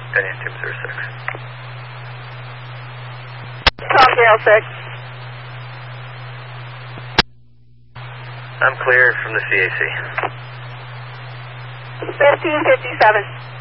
Penny 206. Tom Gale 6. I'm clear from the CAC. 1557.